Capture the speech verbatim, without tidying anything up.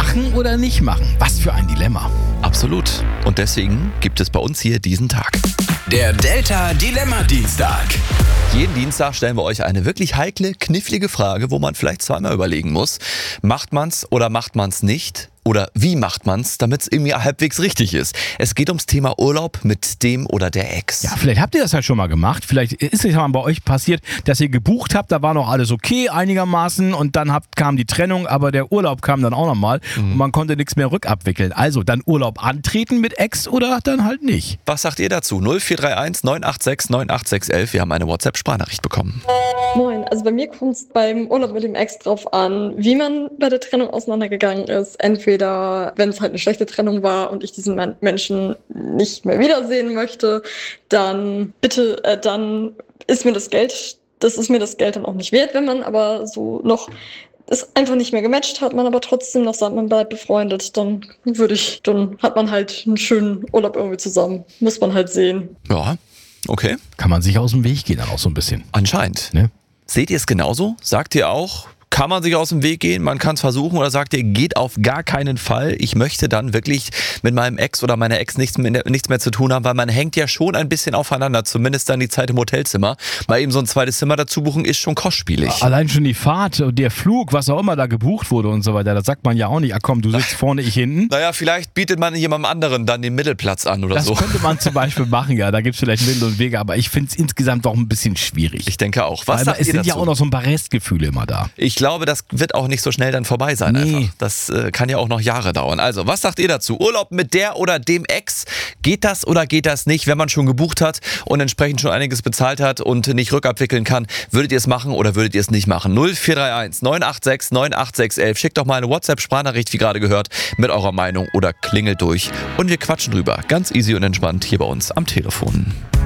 Machen oder nicht machen? Was für ein Dilemma. Absolut. Und deswegen gibt es bei uns hier diesen Tag. Der Delta Dilemma Dienstag. Jeden Dienstag stellen wir euch eine wirklich heikle, knifflige Frage, wo man vielleicht zweimal überlegen muss. Macht man's oder macht man's nicht? Oder wie macht man's, damit es irgendwie halbwegs richtig ist? Es geht ums Thema Urlaub mit dem oder der Ex. Ja, vielleicht habt ihr das ja schon mal gemacht. Vielleicht ist es ja mal bei euch passiert, dass ihr gebucht habt, da war noch alles okay einigermaßen und dann habt, kam die Trennung, aber der Urlaub kam dann auch nochmal mhm. und man konnte nichts mehr rückabwickeln. Also dann Urlaub antreten mit Ex oder dann halt nicht. Was sagt ihr dazu? null vier drei eins neun acht sechs neun acht sechs eins eins. Wir haben eine WhatsApp-Sprachnachricht bekommen. Moin, also bei mir kommt es beim Urlaub mit dem Ex drauf an, wie man bei der Trennung auseinandergegangen ist. Entweder, wenn es halt eine schlechte Trennung war und ich diesen Man- Menschen nicht mehr wiedersehen möchte, dann bitte, äh, dann ist mir das Geld, das ist mir das Geld dann auch nicht wert. Wenn man aber so noch es einfach nicht mehr gematcht hat, man aber trotzdem noch sagt, man bleibt befreundet, dann würde ich, dann hat man halt einen schönen Urlaub irgendwie zusammen. Muss man halt sehen. Ja, okay. Kann man sich aus dem Weg gehen dann auch so ein bisschen. Anscheinend. Ne? Seht ihr es genauso? Sagt ihr auch, kann man sich aus dem Weg gehen, man kann es versuchen, oder sagt ihr, geht auf gar keinen Fall, ich möchte dann wirklich mit meinem Ex oder meiner Ex nichts mehr, nichts mehr zu tun haben, weil man hängt ja schon ein bisschen aufeinander, zumindest dann die Zeit im Hotelzimmer. Mal eben so ein zweites Zimmer dazu buchen, ist schon kostspielig. Allein schon die Fahrt und der Flug, was auch immer da gebucht wurde und so weiter, das sagt man ja auch nicht, ach komm, du sitzt vorne, ich hinten. Naja, vielleicht bietet man jemandem anderen dann den Mittelplatz an oder das so. Das könnte man zum Beispiel machen, ja, da gibt es vielleicht Mittel und Wege, aber ich finde es insgesamt doch ein bisschen schwierig. Ich denke auch. Was weil sagt es ihr sind dazu? Ja auch noch so ein paar Restgefühle immer da. Ich glaube, das wird auch nicht so schnell dann vorbei sein Nee. einfach. Das äh, kann ja auch noch Jahre dauern. Also, was sagt ihr dazu? Urlaub mit der oder dem Ex? Geht das oder geht das nicht, wenn man schon gebucht hat und entsprechend schon einiges bezahlt hat und nicht rückabwickeln kann? Würdet ihr es machen oder würdet ihr es nicht machen? null vier drei eins neun acht sechs neun acht sechs eins eins. Schickt doch mal eine WhatsApp-Sprachnachricht, wie gerade gehört, mit eurer Meinung oder klingelt durch und wir quatschen drüber. Ganz easy und entspannt hier bei uns am Telefon.